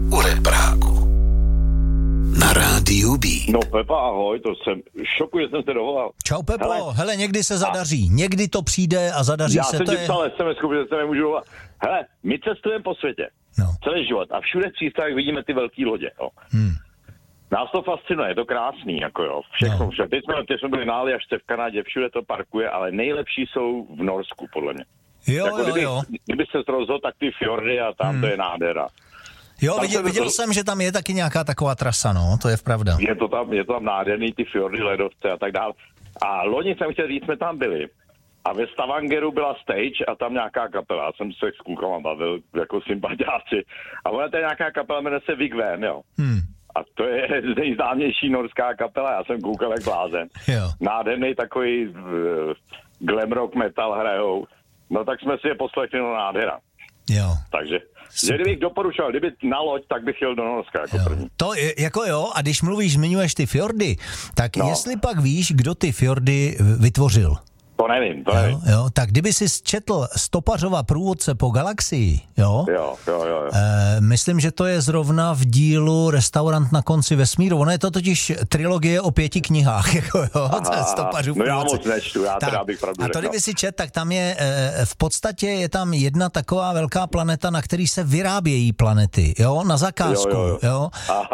u repráku. Na rádiu B. No Pepa, ahoj, to jsem šoku, že jsem se dovolal. Čau Pepo, hele, někdy se zadaří, někdy to přijde a zadaří se. Já jsem ti psal SMS-ku, že se nemůžu dovolat. Hele, my cestujeme po světě, celý život a všude v přístavech vidíme ty velké lodě, jo. Nás to fascinuje, je to krásný, jako jo, všechno. Teď jsme byli na Aljašce v Kanadě, všude to parkuje, ale nejlepší jsou v Norsku, podle mě. Kdyby se rozhodl, tak ty fjordy a tam to je nádhera. Jo, viděl jsem, že tam je taky nějaká taková trasa, no, to je pravda. Je to tam nádherný, ty fjordy, ledovce a tak dále. A loni jsem chtěl říct, jsme tam byli. A ve Stavangeru byla stage a tam nějaká kapela. Já jsem se s klukama bavil jako sympatiáci. A ona to je nějaká kapela, jmenuje se Vigven, jo. A to je nejznámější norská kapela. Já jsem koukal jak blázen. Nádherný takový glam rock metal hrajou. No tak jsme si je poslechli, no nádhera. Jo. Takže kdybych doporučoval, kdyby na loď, tak bych jel do Norska jako první. To jako jo, a když zmiňuješ ty fjordy, tak jestli pak víš, kdo ty fjordy vytvořil? To nevím. Jo, tak kdyby si četl Stopařova průvodce po galaxii, jo? Myslím, že to je zrovna v dílu Restaurant na konci vesmíru. Ono je to totiž trilogie o 5 knihách, jako jo, Stopařův průvodce. Já moc nečtu, teda bych pravdu řekl. A to kdyby si čet, tak tam je, v podstatě je tam jedna taková velká planeta, na který se vyrábějí planety, jo, na zakázku, jo.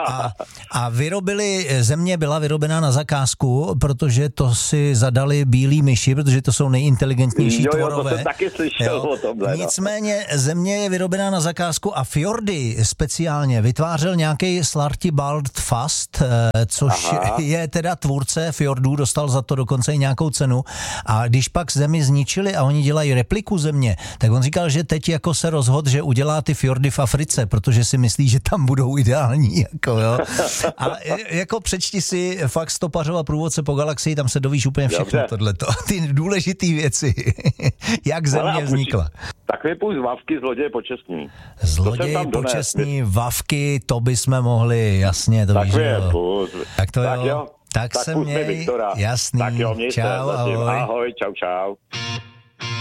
A Země byla vyrobená na zakázku, protože to si zadali bílí myši, protože to jsou nejinteligentnější tvorové. To jsem taky slyšel o tomhle. Nicméně Země je vyrobená na zakázku a fjordy speciálně vytvářel nějaký Slartibald Fast, což je teda tvůrce fjordů, dostal za to dokonce i nějakou cenu. A když pak Zemi zničili a oni dělají repliku Země, tak on říkal, že teď jako se rozhodl, že udělá ty fjordy v Africe, protože si myslí, že tam budou ideální. Jako, jo. A jako přečti si fakt Stopařova průvodce po galaxii, tam se dovíš úplně všechno tohleto. Ty důležitý věci, jak Země vznikla. Tak vypůj z Vavky zloděje počestní. Zloděj počestní, Vavky, to bychom mohli, jasně, to víš, jo. Tak to jo. Tak se měj, jasný. Tak jo, měj se, ahoj. Ahoj, čau.